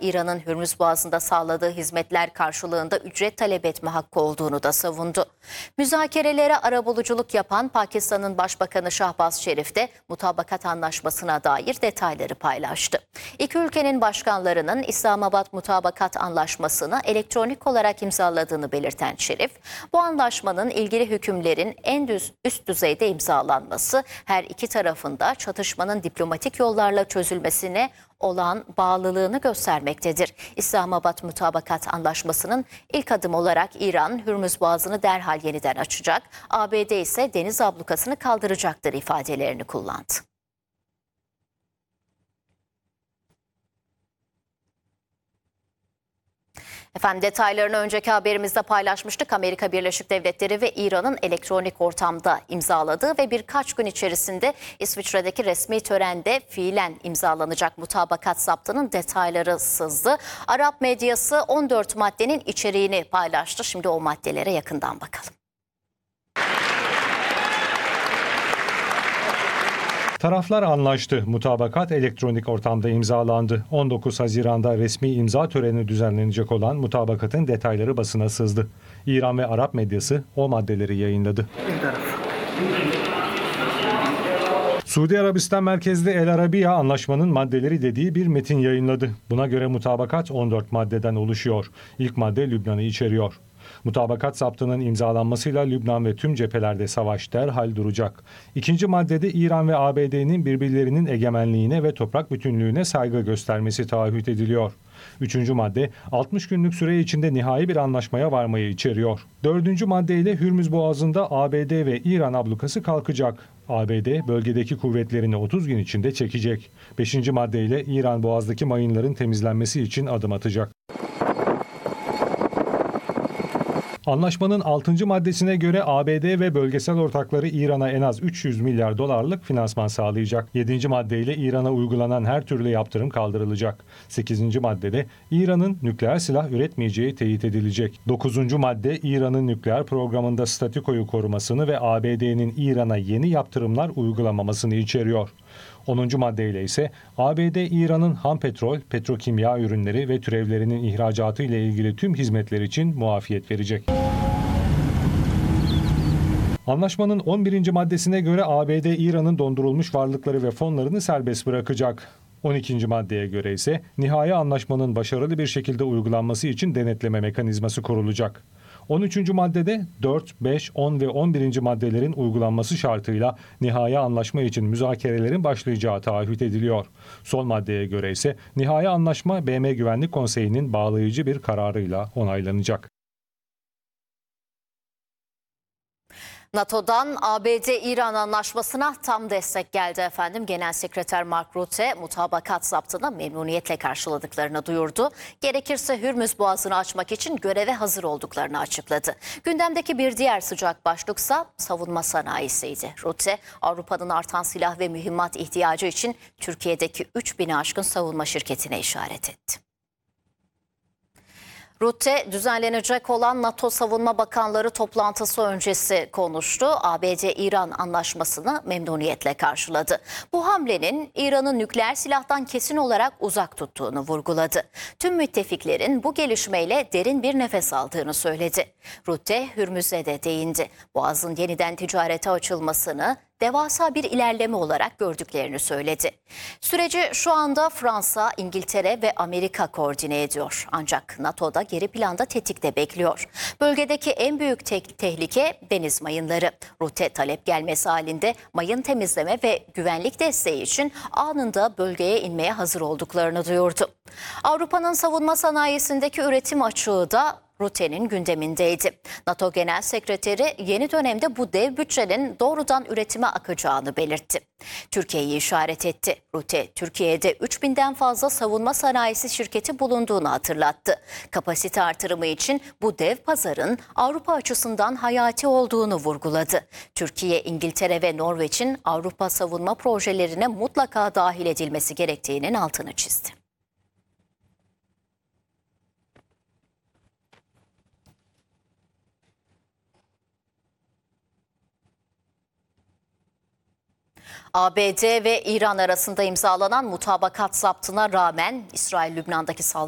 İran'ın Hürmüz Boğazı'nda sağladığı hizmetler karşılığında ücret talep etme hakkı olduğunu da savundu. Müzakerelere arabuluculuk yapan Pakistan'ın Başbakanı Şahbaz Şerif de mutabakat anlaşmasına dair detayları paylaştı. İki ülkenin başkanlarının İslamabad Mutabakat Anlaşması'nı elektronik olarak imzaladığını belirten Şerif, bu anlaşmanın ilgili hükümlerin en üst düzeyde imzalanması, her iki tarafında çatışmanın diplomatik yollarla çözülmesine olan bağlılığını göstermektedir. İslamabad Mutabakat Anlaşması'nın ilk adım olarak İran, Hürmüz Boğazı'nı derhal yeniden açacak, ABD ise deniz ablukasını kaldıracaktır ifadelerini kullandı. Efendim, detaylarını önceki haberimizde paylaşmıştık. Amerika Birleşik Devletleri ve İran'ın elektronik ortamda imzaladığı ve birkaç gün içerisinde İsviçre'deki resmi törende fiilen imzalanacak mutabakat zaptının detayları sızdı. Arap medyası 14 maddenin içeriğini paylaştı. Şimdi o maddelere yakından bakalım. Taraflar anlaştı. Mutabakat elektronik ortamda imzalandı. 19 Haziran'da resmi imza töreni düzenlenecek olan mutabakatın detayları basına sızdı. İran ve Arap medyası o maddeleri yayınladı. Suudi Arabistan merkezli El Arabiya anlaşmanın maddeleri dediği bir metin yayınladı. Buna göre mutabakat 14 maddeden oluşuyor. İlk madde Lübnan'ı içeriyor. Mutabakat zaptının imzalanmasıyla Lübnan ve tüm cephelerde savaş derhal duracak. İkinci maddede İran ve ABD'nin birbirlerinin egemenliğine ve toprak bütünlüğüne saygı göstermesi taahhüt ediliyor. Üçüncü madde 60 günlük süre içinde nihai bir anlaşmaya varmayı içeriyor. Dördüncü maddeyle Hürmüz Boğazı'nda ABD ve İran ablukası kalkacak. ABD bölgedeki kuvvetlerini 30 gün içinde çekecek. Beşinci maddeyle İran Boğaz'daki mayınların temizlenmesi için adım atacak. Anlaşmanın 6. maddesine göre ABD ve bölgesel ortakları İran'a en az 300 milyar dolarlık finansman sağlayacak. 7. maddeyle İran'a uygulanan her türlü yaptırım kaldırılacak. 8. maddede İran'ın nükleer silah üretmeyeceği teyit edilecek. 9. madde İran'ın nükleer programında statükoyu korumasını ve ABD'nin İran'a yeni yaptırımlar uygulamamasını içeriyor. 10. maddeyle ise ABD İran'ın ham petrol, petrokimya ürünleri ve türevlerinin ihracatı ile ilgili tüm hizmetler için muafiyet verecek. Anlaşmanın 11. maddesine göre ABD İran'ın dondurulmuş varlıkları ve fonlarını serbest bırakacak. 12. maddeye göre ise nihai anlaşmanın başarılı bir şekilde uygulanması için denetleme mekanizması kurulacak. 13. maddede 4, 5, 10 ve 11. maddelerin uygulanması şartıyla nihai anlaşma için müzakerelerin başlayacağı taahhüt ediliyor. Son maddeye göre ise nihai anlaşma BM Güvenlik Konseyi'nin bağlayıcı bir kararıyla onaylanacak. NATO'dan ABD-İran anlaşmasına tam destek geldi efendim. Genel Sekreter Mark Rutte mutabakat zaptını memnuniyetle karşıladıklarını duyurdu. Gerekirse Hürmüz Boğazı'nı açmak için göreve hazır olduklarını açıkladı. Gündemdeki bir diğer sıcak başlıksa savunma sanayisiydi. Rutte, Avrupa'nın artan silah ve mühimmat ihtiyacı için Türkiye'deki 3000'i aşkın savunma şirketine işaret etti. Rutte, düzenlenecek olan NATO Savunma Bakanları toplantısı öncesi konuştu. ABD-İran anlaşmasını memnuniyetle karşıladı. Bu hamlenin İran'ı nükleer silahtan kesin olarak uzak tuttuğunu vurguladı. Tüm müttefiklerin bu gelişmeyle derin bir nefes aldığını söyledi. Rutte, Hürmüz'e de değindi. Boğaz'ın yeniden ticarete açılmasını devasa bir ilerleme olarak gördüklerini söyledi. Süreci şu anda Fransa, İngiltere ve Amerika koordine ediyor. Ancak NATO'da geri planda tetikte bekliyor. Bölgedeki en büyük tehlike deniz mayınları. Rutte talep gelmesi halinde mayın temizleme ve güvenlik desteği için anında bölgeye inmeye hazır olduklarını duyurdu. Avrupa'nın savunma sanayisindeki üretim açığı da Rutte'nin gündemindeydi. NATO Genel Sekreteri yeni dönemde bu dev bütçenin doğrudan üretime akacağını belirtti. Türkiye'yi işaret etti. Rutte, Türkiye'de 3000'den fazla savunma sanayisi şirketi bulunduğunu hatırlattı. Kapasite artırımı için bu dev pazarın Avrupa açısından hayati olduğunu vurguladı. Türkiye, İngiltere ve Norveç'in Avrupa savunma projelerine mutlaka dahil edilmesi gerektiğinin altını çizdi. ABD ve İran arasında imzalanan mutabakat zaptına rağmen İsrail Lübnan'daki saldırı